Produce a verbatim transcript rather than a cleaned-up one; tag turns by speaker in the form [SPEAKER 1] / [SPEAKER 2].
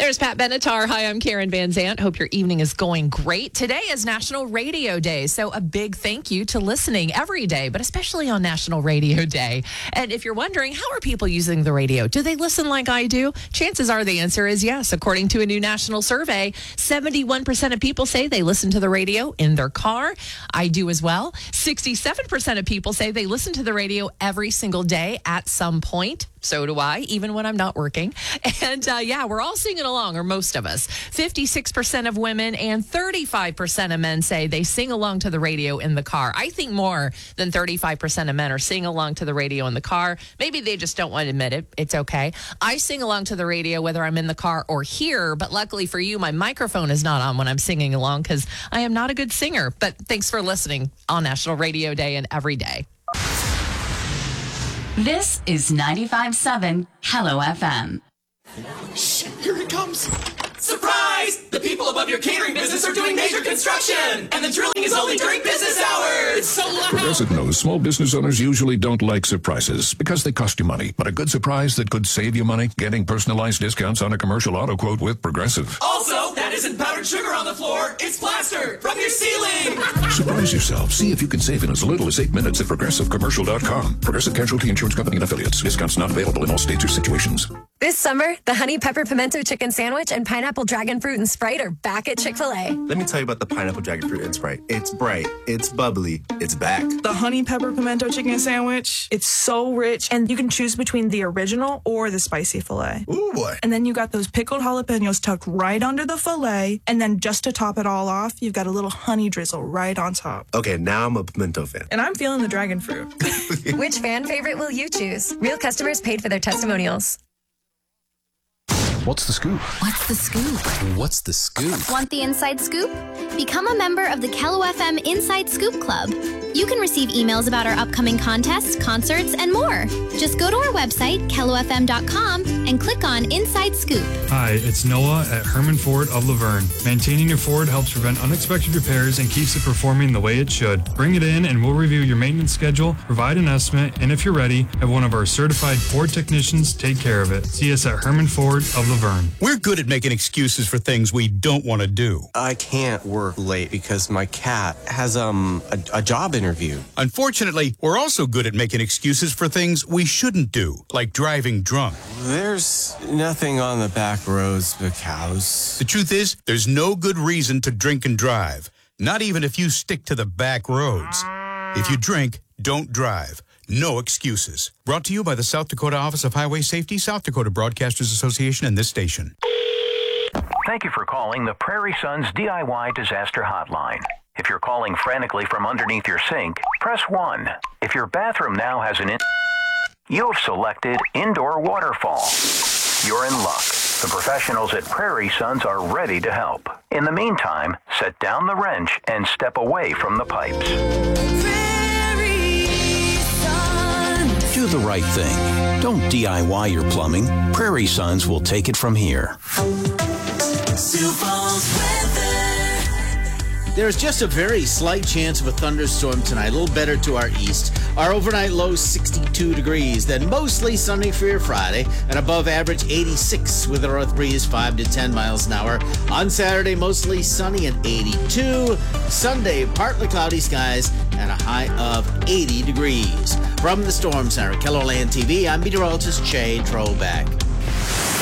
[SPEAKER 1] There's Pat Benatar. Hi, I'm Karen Van Zant. Hope your evening is going great. Today is National Radio Day, so a big thank you to listening every day, but especially on National Radio Day. And if you're wondering, how are people using the radio? Do they listen like I do? Chances are the answer is yes. According to a new national survey, seventy-one percent of people say they listen to the radio in their car. I do as well. sixty-seven percent of people say they listen to the radio every single day at some point. So do I, even when I'm not working. And uh, yeah, we're all singing along, or most of us. fifty-six percent of women and thirty-five percent of men say they sing along to the radio in the car. I think more than thirty-five percent of men are singing along to the radio in the car. Maybe they just don't want to admit it. It's okay. I sing along to the radio whether I'm in the car or here, but luckily for you, my microphone is not on when I'm singing along because I am not a good singer. But thanks for listening on National Radio Day and every day.
[SPEAKER 2] This is ninety-five point seven Hello F M.
[SPEAKER 3] Shit, here it comes. Surprise! The people above your catering business are doing major construction, and the drilling is only during business hours. So loud.
[SPEAKER 4] Progressive knows small business owners usually don't like surprises because they cost you money. But a good surprise that could save you money, getting personalized discounts on a commercial auto quote with Progressive.
[SPEAKER 3] Also, that isn't powdered sugar on the floor. It's plaster from your ceiling.
[SPEAKER 4] Surprise yourself. See if you can save in as little as eight minutes at progressive commercial dot com. Progressive Casualty Insurance Company and Affiliates. Discounts not available in all states or situations.
[SPEAKER 5] This summer, the Honey Pepper Pimento Chicken Sandwich and Pineapple Dragon Fruit and Sprite are back at Chick-fil-A.
[SPEAKER 6] Let me tell you about the Pineapple Dragon Fruit and Sprite. It's bright, it's bubbly, it's back.
[SPEAKER 7] The Honey Pepper Pimento Chicken Sandwich, it's so rich, and you can choose between the original or the spicy filet.
[SPEAKER 6] Ooh, boy.
[SPEAKER 7] And then you got those pickled jalapenos tucked right under the filet, and then just to top it all off, you've got a little honey drizzle right on top.
[SPEAKER 6] Okay, now I'm a pimento fan.
[SPEAKER 7] And I'm feeling the dragon fruit.
[SPEAKER 5] Which fan favorite will you choose? Real customers paid for their testimonials.
[SPEAKER 8] What's the scoop?
[SPEAKER 9] What's the scoop?
[SPEAKER 8] What's the scoop?
[SPEAKER 9] Want the inside scoop? Become a member of the Kello F M Inside Scoop Club. You can receive emails about our upcoming contests, concerts, and more. Just go to our website, kello f m dot com, and click on Inside Scoop.
[SPEAKER 10] Hi, it's Noah at Herman Ford of Laverne. Maintaining your Ford helps prevent unexpected repairs and keeps it performing the way it should. Bring it in and we'll review your maintenance schedule, provide an estimate, and if you're ready, have one of our certified Ford technicians take care of it. See us at Herman Ford of Laverne.
[SPEAKER 11] We're good at making excuses for things we don't want to do.
[SPEAKER 12] I can't work late because my cat has um a, a job interview.
[SPEAKER 11] Unfortunately, we're also good at making excuses for things we shouldn't do, like driving drunk.
[SPEAKER 12] There's nothing on the back roads but cows.
[SPEAKER 11] The truth is, there's no good reason to drink and drive, not even if you stick to the back roads. If you drink, don't drive. No excuses. Brought to you by the South Dakota Office of Highway Safety, South Dakota Broadcasters Association, and this station.
[SPEAKER 13] Thank you for calling the Prairie Sons D I Y Disaster Hotline. If you're calling frantically from underneath your sink, press one. If your bathroom now has an in... You have selected indoor waterfall. You're in luck. The professionals at Prairie Sons are ready to help. In the meantime, set down the wrench and step away from the pipes.
[SPEAKER 8] Do the right thing. Don't D I Y your plumbing. Prairie Sons will take it from here.
[SPEAKER 14] There's just a very slight chance of a thunderstorm tonight, a little better to our east. Our overnight low sixty-two degrees, then mostly sunny for your Friday, and above average eighty-six with a north breeze five to ten miles an hour. On Saturday, mostly sunny and eighty-two. Sunday, partly cloudy skies and a high of eighty degrees. From the Storm Center, KELOLAND T V, I'm meteorologist Jay Trollback.